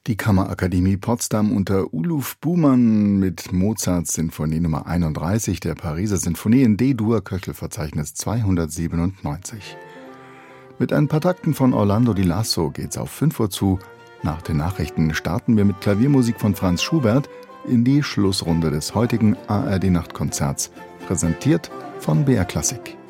Die Kammerakademie Potsdam unter Uluf Bumann mit Mozarts Sinfonie Nummer 31 der Pariser Sinfonie in D-Dur, Köchelverzeichnis 297. Mit ein paar Takten von Orlando Di Lasso geht's auf 5 Uhr zu. Nach den Nachrichten starten wir mit Klaviermusik von Franz Schubert in die Schlussrunde des heutigen ARD-Nachtkonzerts, präsentiert von BR Klassik.